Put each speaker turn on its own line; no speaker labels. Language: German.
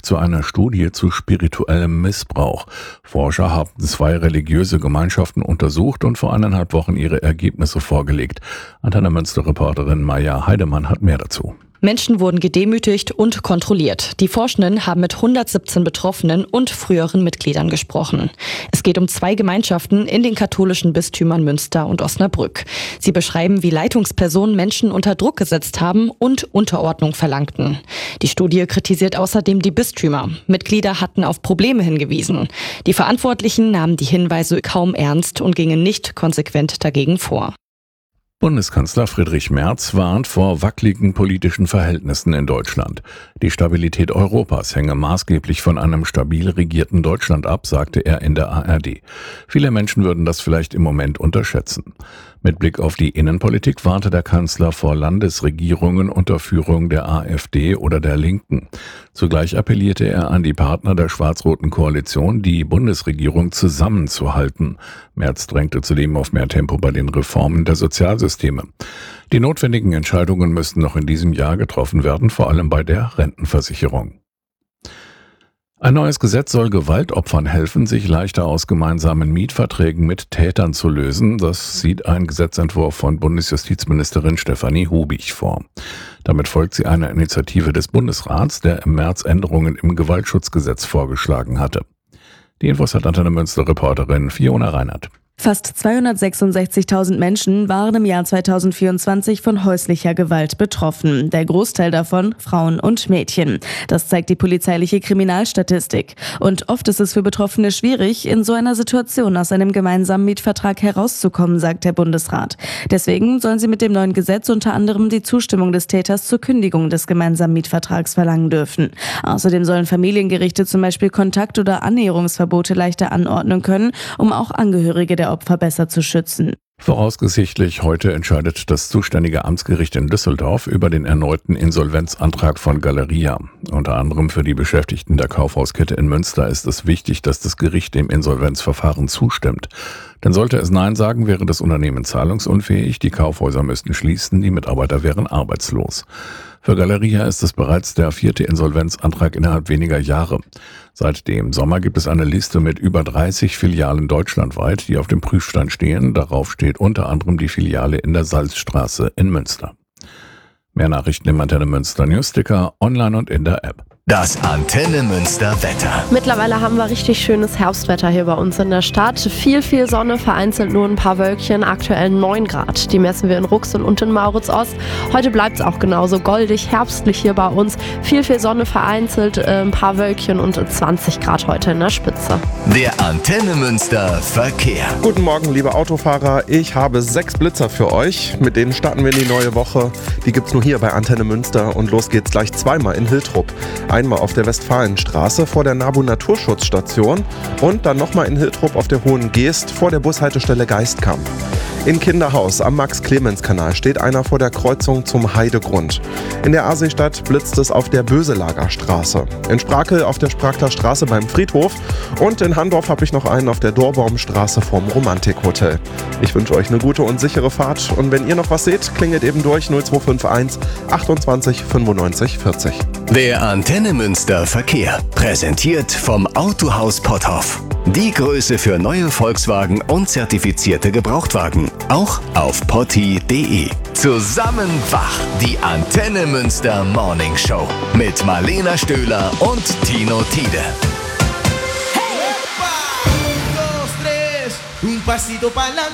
zu einer Studie zu spirituellem Missbrauch. Forscher haben 2 religiöse Gemeinschaften untersucht und vor 1,5 Wochen ihre Ergebnisse vorgelegt. Antenne Münster-Reporterin Maja Heidemann hat mehr dazu.
Menschen wurden gedemütigt und kontrolliert. Die Forschenden haben mit 117 Betroffenen und früheren Mitgliedern gesprochen. Es geht um 2 Gemeinschaften in den katholischen Bistümern Münster und Osnabrück. Sie beschreiben, wie Leitungspersonen Menschen unter Druck gesetzt haben und Unterordnung verlangten. Die Studie kritisiert außerdem die Bistümer. Mitglieder hatten auf Probleme hingewiesen. Die Verantwortlichen nahmen die Hinweise kaum ernst und gingen nicht konsequent dagegen vor.
Bundeskanzler Friedrich Merz warnt vor wackeligen politischen Verhältnissen in Deutschland. Die Stabilität Europas hänge maßgeblich von einem stabil regierten Deutschland ab, sagte er in der ARD. Viele Menschen würden das vielleicht im Moment unterschätzen. Mit Blick auf die Innenpolitik warnte der Kanzler vor Landesregierungen unter Führung der AfD oder der Linken. Zugleich appellierte er an die Partner der schwarz-roten Koalition, die Bundesregierung zusammenzuhalten. Merz drängte zudem auf mehr Tempo bei den Reformen der Sozialsysteme. Die notwendigen Entscheidungen müssten noch in diesem Jahr getroffen werden, vor allem bei der Rentenversicherung. Ein neues Gesetz soll Gewaltopfern helfen, sich leichter aus gemeinsamen Mietverträgen mit Tätern zu lösen. Das sieht ein Gesetzentwurf von Bundesjustizministerin Stefanie Hubich vor. Damit folgt sie einer Initiative des Bundesrats, der im März Änderungen im Gewaltschutzgesetz vorgeschlagen hatte. Die Infos hat Antenne Münster-Reporterin Fiona Reinhardt.
Fast 266.000 Menschen waren im Jahr 2024 von häuslicher Gewalt betroffen. Der Großteil davon Frauen und Mädchen. Das zeigt die polizeiliche Kriminalstatistik. Und oft ist es für Betroffene schwierig, in so einer Situation aus einem gemeinsamen Mietvertrag herauszukommen, sagt der Bundesrat. Deswegen sollen sie mit dem neuen Gesetz unter anderem die Zustimmung des Täters zur Kündigung des gemeinsamen Mietvertrags verlangen dürfen. Außerdem sollen Familiengerichte zum Beispiel Kontakt- oder Annäherungsverbote leichter anordnen können, um auch Angehörige der Opfer besser zu schützen.
Voraussichtlich heute entscheidet das zuständige Amtsgericht in Düsseldorf über den erneuten Insolvenzantrag von Galeria. Unter anderem für die Beschäftigten der Kaufhauskette in Münster ist es wichtig, dass das Gericht dem Insolvenzverfahren zustimmt. Denn sollte es Nein sagen, wäre das Unternehmen zahlungsunfähig, die Kaufhäuser müssten schließen, die Mitarbeiter wären arbeitslos. Für Galeria ist es bereits der 4. Insolvenzantrag innerhalb weniger Jahre. Seit dem Sommer gibt es eine Liste mit über 30 Filialen deutschlandweit, die auf dem Prüfstand stehen. Darauf steht unter anderem die Filiale in der Salzstraße in Münster. Mehr Nachrichten im Antenne Münster Newsticker, online und in der App.
Das Antenne Münster Wetter.
Mittlerweile haben wir richtig schönes Herbstwetter hier bei uns in der Stadt. Viel Sonne, vereinzelt nur ein paar Wölkchen, aktuell 9 Grad. Die messen wir in Ruxel und in Maurits-Ost. Heute bleibt es auch genauso goldig, herbstlich hier bei uns. Viel Sonne, vereinzelt ein paar Wölkchen und 20 Grad heute in der Spitze.
Der Antenne Münster Verkehr.
Guten Morgen, liebe Autofahrer. Ich habe 6 Blitzer für euch. Mit denen starten wir in die neue Woche. Die gibt's nur hier bei Antenne Münster und los geht's gleich zweimal in Hiltrup. Einmal auf der Westfalenstraße vor der NABU Naturschutzstation und dann nochmal in Hiltrup auf der Hohen Geest vor der Bushaltestelle Geistkamp. In Kinderhaus am Max-Clemens-Kanal steht einer vor der Kreuzung zum Heidegrund. In der Aasseestadt blitzt es auf der Böselager Straße. In Sprakel auf der Sprakler Straße beim Friedhof und in Handorf habe ich noch einen auf der Dorbaumstraße vorm Romantikhotel. Ich wünsche euch eine gute und sichere Fahrt und wenn ihr noch was seht, klingelt eben durch 0251 28 95 40.
Der Antenne Münster Verkehr. Präsentiert vom Autohaus Potthoff. Die Größe für neue Volkswagen und zertifizierte Gebrauchtwagen. Auch auf potti.de. Zusammen wach. Die Antenne Münster Morning Show. Mit Marlena Stöhler und Tino Tiede.
Hey! 1, 2, 3, un pasito pa'lante.